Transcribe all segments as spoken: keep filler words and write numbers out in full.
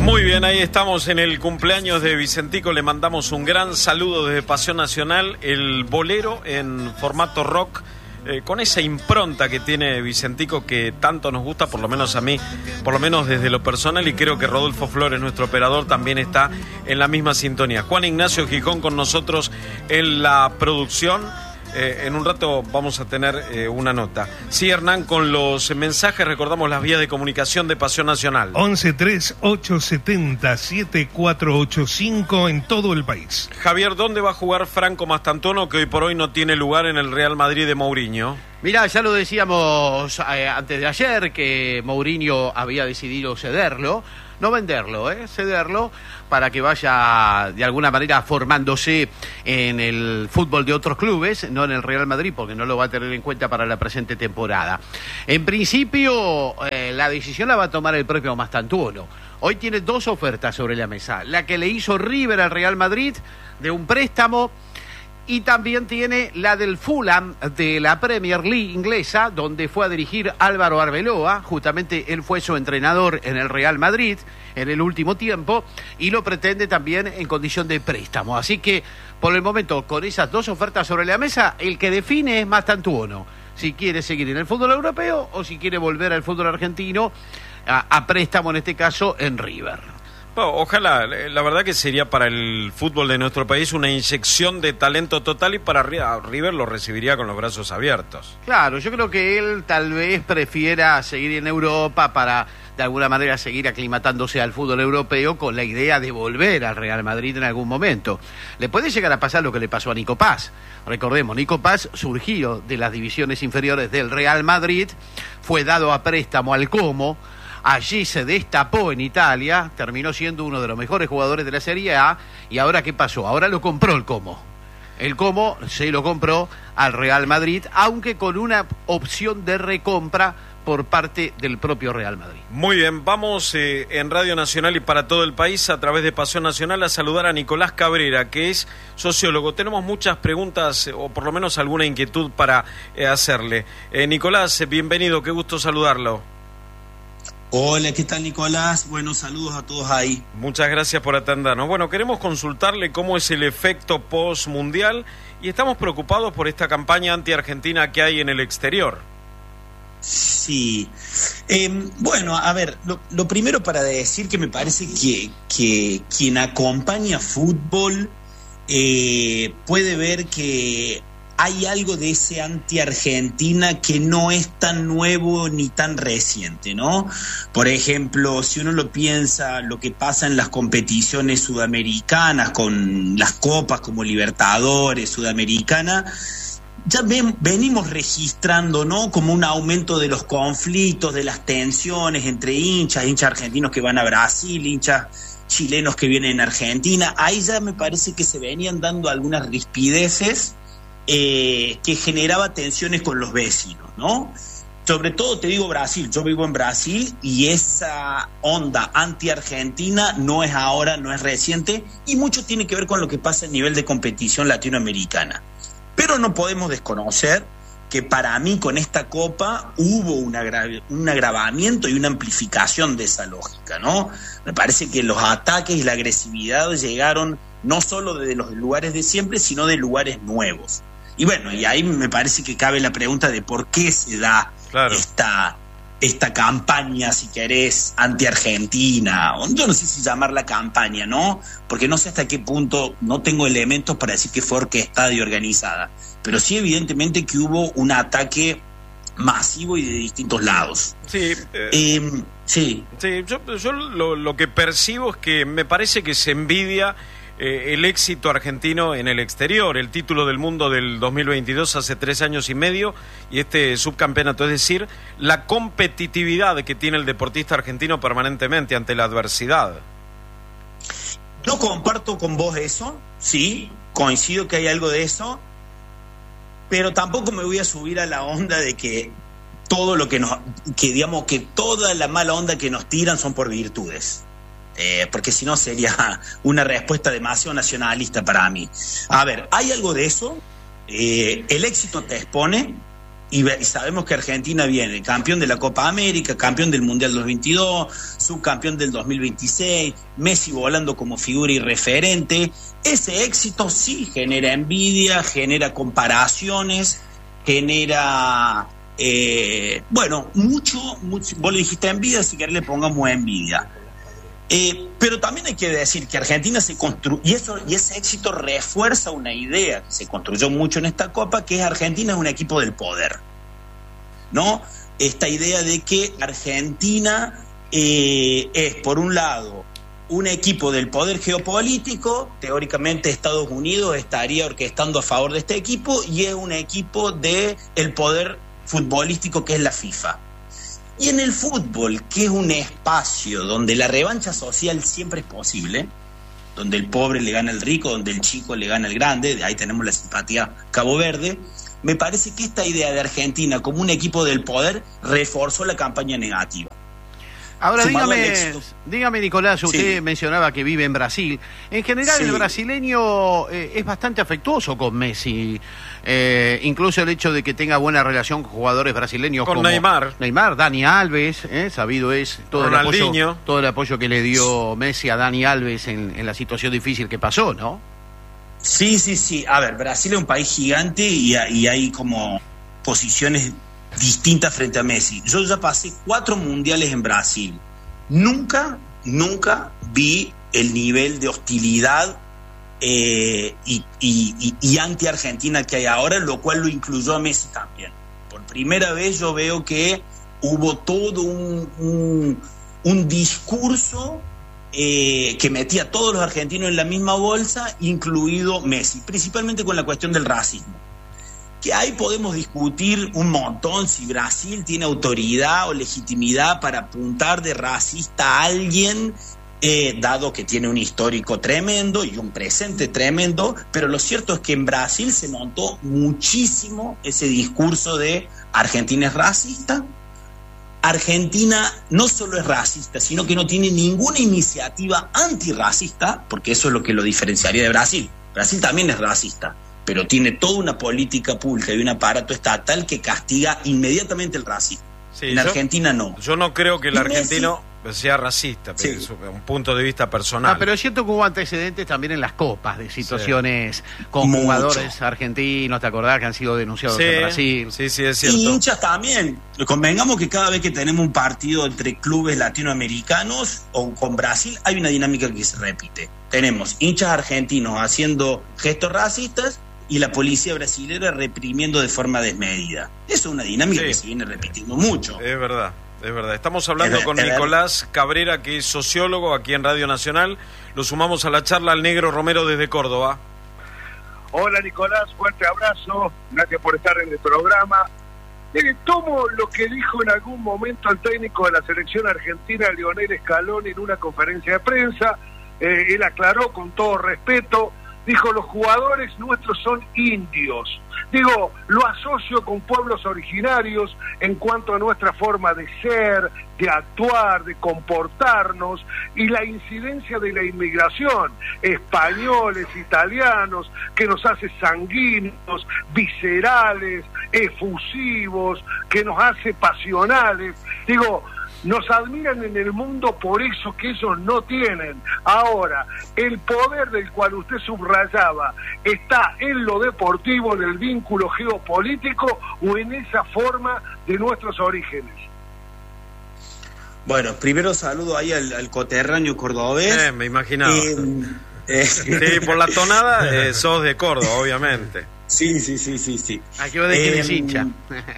Muy bien, ahí estamos en el cumpleaños de Vicentico. Le mandamos un gran saludo desde Pasión Nacional. El bolero en formato rock, eh, con esa impronta que tiene Vicentico, que tanto nos gusta, por lo menos a mí, por lo menos desde lo personal, y creo que Rodolfo Flores, nuestro operador, también está en la misma sintonía. Juan Ignacio Gijón con nosotros en la producción. Eh, en un rato vamos a tener eh, una nota. Sí, Hernán, con los mensajes recordamos las vías de comunicación de Pasión Nacional. once tres ocho setenta siete cuatro ocho cinco en todo el país. Javier, ¿dónde va a jugar Franco Mastantuono, que hoy por hoy no tiene lugar en el Real Madrid de Mourinho? Mirá, ya lo decíamos eh, antes de ayer, que Mourinho había decidido cederlo, no venderlo, eh, cederlo, para que vaya de alguna manera formándose en el fútbol de otros clubes, no en el Real Madrid, porque no lo va a tener en cuenta para la presente temporada. En principio, eh, la decisión la va a tomar el propio Mastantuono. Hoy tiene dos ofertas sobre la mesa: la que le hizo River al Real Madrid de un préstamo, y también tiene la del Fulham de la Premier League inglesa, donde fue a dirigir Álvaro Arbeloa. Justamente él fue su entrenador en el Real Madrid en el último tiempo, y lo pretende también en condición de préstamo. Así que, por el momento, con esas dos ofertas sobre la mesa, el que define es Mastantuono, si quiere seguir en el fútbol europeo o si quiere volver al fútbol argentino, a, a préstamo en este caso en River. Bueno, ojalá, la verdad que sería para el fútbol de nuestro país una inyección de talento total, y para River lo recibiría con los brazos abiertos. Claro, yo creo que él tal vez prefiera seguir en Europa para de alguna manera seguir aclimatándose al fútbol europeo, con la idea de volver al Real Madrid en algún momento. Le puede llegar a pasar lo que le pasó a Nico Paz. Recordemos, Nico Paz surgió de las divisiones inferiores del Real Madrid, fue dado a préstamo al Como. Allí se destapó en Italia, terminó siendo uno de los mejores jugadores de la Serie A, y ahora ¿qué pasó? Ahora lo compró el Como. El Como se lo compró al Real Madrid, aunque con una opción de recompra por parte del propio Real Madrid. Muy bien, vamos eh, en Radio Nacional y para todo el país, a través de Pasión Nacional, a saludar a Nicolás Cabrera, que es sociólogo. Tenemos muchas preguntas, o por lo menos alguna inquietud para eh, hacerle. Eh, Nicolás, bienvenido, qué gusto saludarlo. Hola, ¿qué tal, Nicolás? Buenos saludos a todos ahí. Muchas gracias por atendernos. Bueno, queremos consultarle cómo es el efecto post-mundial, y estamos preocupados por esta campaña anti-argentina que hay en el exterior. Sí. Eh, bueno, a ver, lo, lo primero para decir que me parece que, que quien acompaña fútbol eh, puede ver que hay algo de ese anti-Argentina que no es tan nuevo ni tan reciente, ¿no? Por ejemplo, si uno lo piensa, lo que pasa en las competiciones sudamericanas, con las copas como Libertadores, Sudamericana, ya ven, venimos registrando, ¿no?, como un aumento de los conflictos, de las tensiones entre hinchas, hinchas argentinos que van a Brasil, hinchas chilenos que vienen a Argentina. Ahí ya me parece que se venían dando algunas rispideces Eh, que generaba tensiones con los vecinos, ¿no? Sobre todo te digo Brasil, yo vivo en Brasil, y esa onda anti-argentina no es ahora, no es reciente, y mucho tiene que ver con lo que pasa a nivel de competición latinoamericana. Pero no podemos desconocer que para mí con esta Copa hubo un, agra- un agravamiento y una amplificación de esa lógica, ¿no? Me parece que los ataques y la agresividad llegaron no solo de los lugares de siempre, sino de lugares nuevos. Y bueno, y ahí me parece que cabe la pregunta de por qué se da claro. esta, esta campaña, si querés, anti-argentina. Yo no sé si llamarla campaña, ¿no? Porque no sé hasta qué punto, no tengo elementos para decir que fue orquestada y organizada. Pero sí, evidentemente, que hubo un ataque masivo y de distintos lados. Sí, eh, eh, sí. sí yo, yo lo, lo que percibo es que me parece que se envidia Eh, el éxito argentino en el exterior, el título del mundo del dos mil veintidós hace tres años y medio, y este subcampeonato, es decir, la competitividad que tiene el deportista argentino permanentemente ante la adversidad. No comparto con vos eso, sí, coincido que hay algo de eso, pero tampoco me voy a subir a la onda de que todo lo que nos, que digamos que toda la mala onda que nos tiran son por virtudes. Eh, porque si no sería una respuesta demasiado nacionalista para mí. A ver, hay algo de eso, eh, el éxito te expone, y, y sabemos que Argentina viene campeón de la Copa América, campeón del Mundial dos mil veintidós, subcampeón del dos mil veintiséis, Messi volando como figura y referente. Ese éxito sí genera envidia, genera comparaciones, genera, eh, bueno, mucho, mucho, vos le dijiste envidia, si querés le pongamos envidia. Eh, pero también hay que decir que Argentina se construyó, y, eso, y ese éxito refuerza una idea que se construyó mucho en esta Copa, que es Argentina es un equipo del poder, ¿no? Esta idea de que Argentina eh, es, por un lado, un equipo del poder geopolítico, teóricamente Estados Unidos estaría orquestando a favor de este equipo, y es un equipo del poder futbolístico que es la FIFA. Y en el fútbol, que es un espacio donde la revancha social siempre es posible, donde el pobre le gana al rico, donde el chico le gana al grande, de ahí tenemos la simpatía Cabo Verde, me parece que esta idea de Argentina como un equipo del poder reforzó la campaña negativa. Ahora dígame, dígame Nicolás, usted sí. mencionaba que vive en Brasil. En general sí. el brasileño eh, es bastante afectuoso con Messi. Eh, incluso el hecho de que tenga buena relación con jugadores brasileños con como Neymar, Neymar, Dani Alves, eh, sabido es todo el, apoyo, todo el apoyo que le dio Messi a Dani Alves en, en la situación difícil que pasó, ¿no? Sí, sí, sí. A ver, Brasil es un país gigante y, y hay como posiciones distintas frente a Messi. Yo ya pasé cuatro mundiales en Brasil. Nunca, nunca vi el nivel de hostilidad eh, y, y, y, y anti-Argentina que hay ahora, lo cual lo incluyó a Messi también. Por primera vez yo veo que hubo todo un, un, un discurso eh, que metía a todos los argentinos en la misma bolsa, incluido Messi, principalmente con la cuestión del racismo. Que ahí podemos discutir un montón si Brasil tiene autoridad o legitimidad para apuntar de racista a alguien, eh, dado que tiene un histórico tremendo y un presente tremendo, pero lo cierto es que en Brasil se montó muchísimo ese discurso de Argentina es racista. Argentina no solo es racista, sino que no tiene ninguna iniciativa antirracista, porque eso es lo que lo diferenciaría de Brasil. Brasil también es racista, pero tiene toda una política pública y un aparato estatal que castiga inmediatamente el racismo. Sí, en yo, Argentina no. Yo no creo que el argentino Messi sea racista, pero sí. Es un punto de vista personal. Ah, pero es cierto que hubo antecedentes también en las copas de situaciones sí. con Mucho. jugadores argentinos, ¿te acordás? Que han sido denunciados sí, en Brasil. Sí, sí, es cierto. Y hinchas también. Convengamos que cada vez que tenemos un partido entre clubes latinoamericanos o con Brasil, hay una dinámica que se repite. Tenemos hinchas argentinos haciendo gestos racistas y la policía brasilera reprimiendo de forma desmedida. Eso es una dinámica sí. que se viene repitiendo mucho. Es verdad, es verdad. Estamos hablando con Nicolás Cabrera, que es sociólogo aquí en Radio Nacional. Lo sumamos a la charla al Negro Romero desde Córdoba. Hola Nicolás, fuerte abrazo. Gracias por estar en el programa. Eh, tomo lo que dijo en algún momento el técnico de la selección argentina, Lionel Scaloni, en una conferencia de prensa. Eh, él aclaró con todo respeto. Dijo, los jugadores nuestros son indios. Digo, lo asocio con pueblos originarios en cuanto a nuestra forma de ser, de actuar, de comportarnos, y la incidencia de la inmigración, españoles, italianos, que nos hace sanguíneos, viscerales, efusivos, que nos hace pasionales. Digo, nos admiran en el mundo por eso que ellos no tienen. Ahora, el poder del cual usted subrayaba, ¿está en lo deportivo, en el vínculo geopolítico o en esa forma de nuestros orígenes? Bueno, primero saludo ahí al, al coterráneo cordobés. Eh, me imaginaba. Eh, eh. Sí, por la tonada eh, sos de Córdoba, obviamente. Sí, sí, sí, sí, sí. Aquí va de quién es hincha.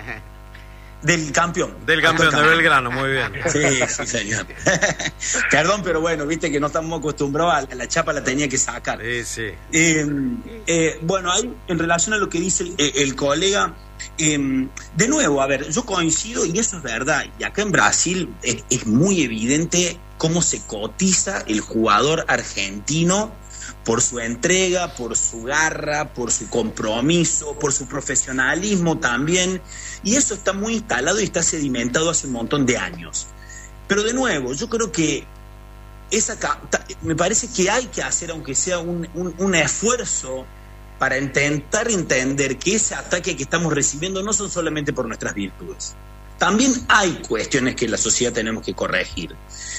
Del campeón. Del campeón de Belgrano, muy bien. Sí, sí, señor. Perdón, pero bueno, viste que no estamos acostumbrados a la chapa, la tenía que sacar. Sí, sí. Eh, eh, bueno, ahí, en relación a lo que dice el, el colega, eh, de nuevo, a ver, yo coincido y eso es verdad. Y acá en Brasil es, es muy evidente cómo se cotiza el jugador argentino por su entrega, por su garra, por su compromiso, por su profesionalismo también, y eso está muy instalado y está sedimentado hace un montón de años. Pero de nuevo, yo creo que esa me parece que hay que hacer, aunque sea un, un, un esfuerzo para intentar entender que ese ataque que estamos recibiendo no son solamente por nuestras virtudes. También hay cuestiones que en la sociedad tenemos que corregir.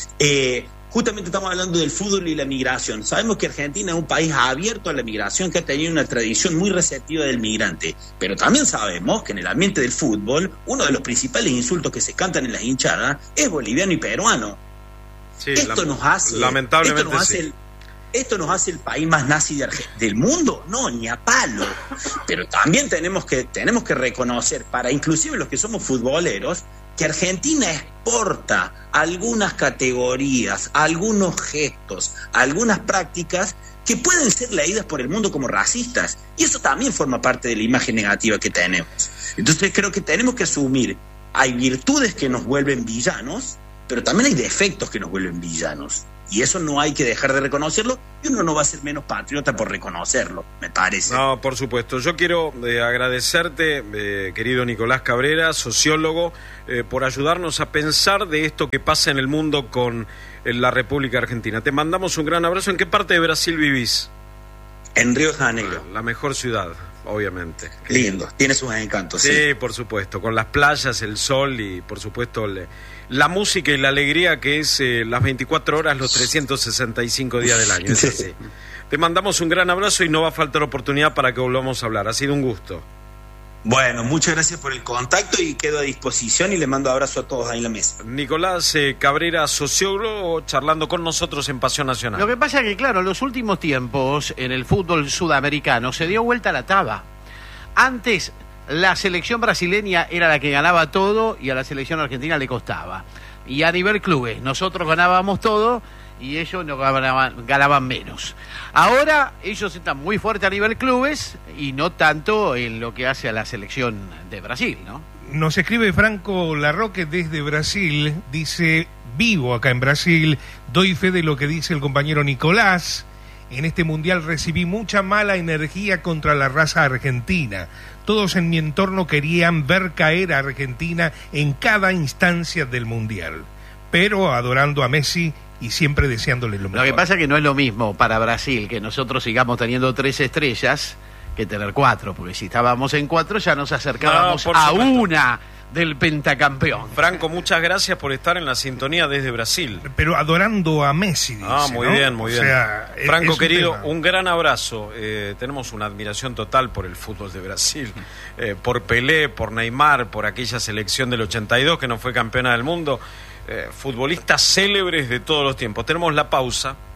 Eh, justamente estamos hablando del fútbol y la migración. Sabemos que Argentina es un país abierto a la migración, que ha tenido una tradición muy receptiva del migrante, pero también sabemos que en el ambiente del fútbol uno de los principales insultos que se cantan en las hinchadas es boliviano y peruano. Sí, esto nos hace lamentablemente esto nos hace sí. el, ¿Esto nos hace el país más nazi de del mundo? No, ni a palo. Pero también tenemos que, tenemos que reconocer, para inclusive los que somos futboleros, que Argentina exporta algunas categorías, algunos gestos, algunas prácticas que pueden ser leídas por el mundo como racistas. Y eso también forma parte de la imagen negativa que tenemos. Entonces creo que tenemos que asumir, hay virtudes que nos vuelven villanos, pero también hay defectos que nos vuelven villanos. Y eso no hay que dejar de reconocerlo, y uno no va a ser menos patriota por reconocerlo, me parece. No, por supuesto. Yo quiero eh, agradecerte, eh, querido Nicolás Cabrera, sociólogo, eh, por ayudarnos a pensar de esto que pasa en el mundo con eh, la República Argentina. Te mandamos un gran abrazo. ¿En qué parte de Brasil vivís? En Río de Janeiro. La mejor ciudad, obviamente. Lindo, tiene sus encantos. Sí, sí, por supuesto, con las playas, el sol y por supuesto le, la música y la alegría que es eh, las veinticuatro horas, los trescientos sesenta y cinco días del año. Es así. Te mandamos un gran abrazo y no va a faltar oportunidad para que volvamos a hablar. Ha sido un gusto. Bueno, muchas gracias por el contacto y quedo a disposición y le mando abrazo a todos ahí en la mesa. Nicolás eh, Cabrera, sociólogo, charlando con nosotros en Pasión Nacional. Lo que pasa es que, claro, en los últimos tiempos, en el fútbol sudamericano, se dio vuelta la taba. Antes, la selección brasileña era la que ganaba todo y a la selección argentina le costaba. Y a nivel clubes, nosotros ganábamos todo y ellos no ganaban, ganaban menos. Ahora ellos están muy fuertes a nivel clubes y no tanto en lo que hace a la selección de Brasil, ¿no? Nos escribe Franco Larroque desde Brasil, dice: vivo acá en Brasil, doy fe de lo que dice el compañero Nicolás. En este mundial recibí mucha mala energía contra la raza argentina. Todos en mi entorno querían ver caer a Argentina en cada instancia del mundial, pero adorando a Messi y siempre deseándole lo mejor. Lo que pasa es que no es lo mismo para Brasil que nosotros sigamos teniendo tres estrellas que tener cuatro, porque si estábamos en cuatro ya nos acercábamos no, a supuesto. una del pentacampeón. Franco, muchas gracias por estar en la sintonía desde Brasil. Pero adorando a Messi, dice, Ah, muy ¿no? bien, muy o bien. Sea, Franco, es un querido, tema. un gran abrazo. Eh, tenemos una admiración total por el fútbol de Brasil, eh, por Pelé, por Neymar, por aquella selección del ochenta y dos que no fue campeona del mundo. Eh, futbolistas célebres de todos los tiempos. Tenemos la pausa.